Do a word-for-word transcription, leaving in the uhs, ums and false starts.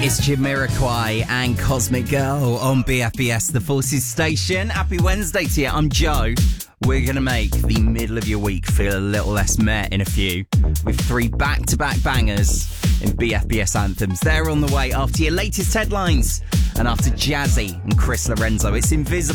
It's Jamiroquai and Cosmic Girl on B F B S, the Forces Station. Happy Wednesday to you. I'm Joe. We're going to make the middle of your week feel a little less meh in a few, with three back-to-back bangers in B F B S anthems. They're on the way after your latest headlines and after Jazzy and Chris Lorenzo. It's Invisible.